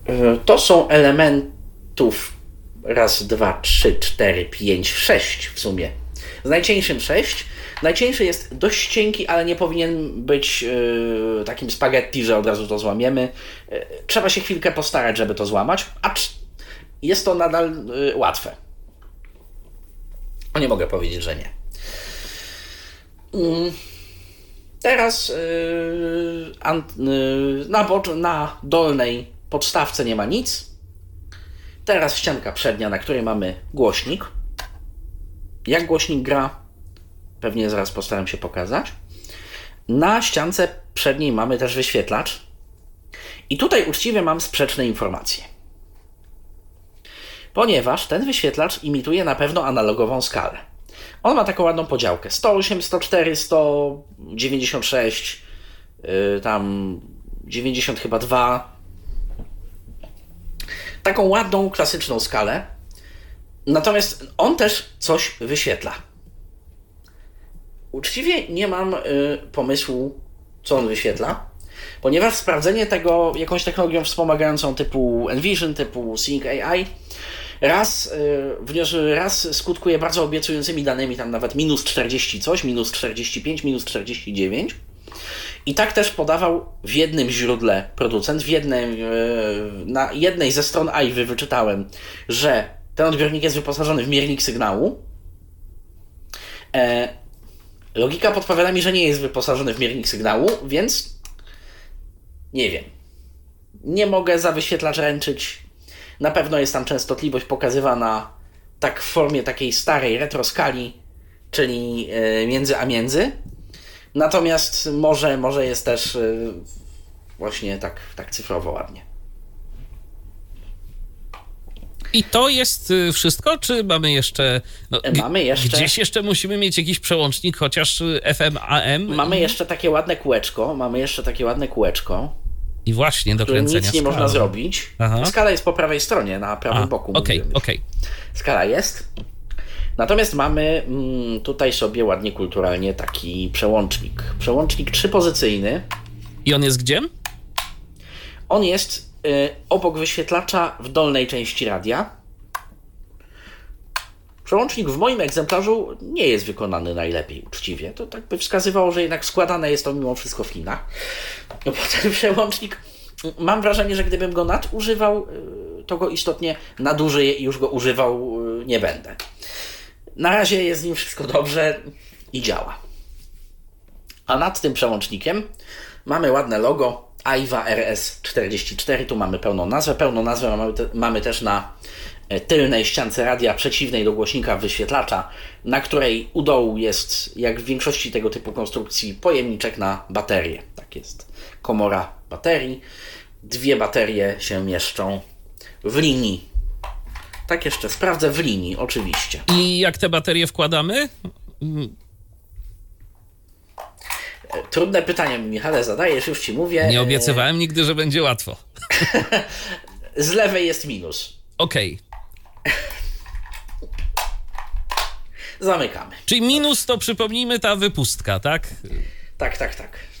To są elementów raz, dwa, trzy, cztery, pięć, sześć w sumie. Z najcieńszym 6. Najcieńszy jest dość cienki, ale nie powinien być takim spaghetti, że od razu to złamiemy. Trzeba się chwilkę postarać, żeby to złamać, acz jest to nadal łatwe. Nie mogę powiedzieć, że nie. Teraz na dolnej podstawce nie ma nic. Teraz ścianka przednia, na której mamy głośnik. Jak głośnik gra, pewnie zaraz postaram się pokazać. Na ściance przedniej mamy też wyświetlacz. I tutaj uczciwie mam sprzeczne informacje. Ponieważ ten wyświetlacz imituje na pewno analogową skalę. On ma taką ładną podziałkę. 108, 104, 196, tam 90 chyba 2. Taką ładną, klasyczną skalę. Natomiast on też coś wyświetla. Uczciwie nie mam pomysłu, co on wyświetla, ponieważ sprawdzenie tego jakąś technologią wspomagającą typu Envision, typu Sync AI raz skutkuje bardzo obiecującymi danymi, tam nawet minus 40 coś, minus 45, minus 49. I tak też podawał w jednym źródle producent, na jednej ze stron AI wyczytałem, że ten odbiornik jest wyposażony w miernik sygnału. Logika podpowiada mi, że nie jest wyposażony w miernik sygnału, więc nie wiem. Nie mogę za wyświetlacz ręczyć. Na pewno jest tam częstotliwość pokazywana tak w formie takiej starej retroskali, czyli między a między. Natomiast może jest też właśnie tak cyfrowo ładnie. I to jest wszystko, czy mamy jeszcze... Mamy jeszcze... Gdzieś jeszcze musimy mieć jakiś przełącznik, chociaż FM, AM? Mamy jeszcze takie ładne kółeczko. I właśnie do kręcenia nic nie skalą można zrobić. Aha. Skala jest po prawej stronie, na prawym boku. Okej. Skala jest. Natomiast mamy tutaj sobie ładnie kulturalnie taki przełącznik. Przełącznik 3-pozycyjny. I on jest gdzie? On jest obok wyświetlacza w dolnej części radia. Przełącznik w moim egzemplarzu nie jest wykonany najlepiej, uczciwie. To tak by wskazywało, że jednak składane jest to mimo wszystko w Chinach. No bo ten przełącznik, mam wrażenie, że gdybym go nadużywał, to go istotnie nadużyję i już go używał nie będę. Na razie jest z nim wszystko dobrze i działa. A nad tym przełącznikiem mamy ładne logo AIWA RS44. Tu mamy pełną nazwę. Pełną nazwę mamy też na tylnej ściance radia przeciwnej do głośnika wyświetlacza, na której u dołu jest, jak w większości tego typu konstrukcji, pojemniczek na baterię. Tak jest. Komora baterii. 2 baterie się mieszczą w linii. Tak jeszcze sprawdzę, w linii oczywiście. I jak te baterie wkładamy? Trudne pytanie mi, Michale, zadajesz, już ci mówię. Nie obiecywałem nigdy, że będzie łatwo. Z lewej jest minus. Okej. Zamykamy. Czyli minus to, przypomnijmy, ta wypustka, tak? Tak.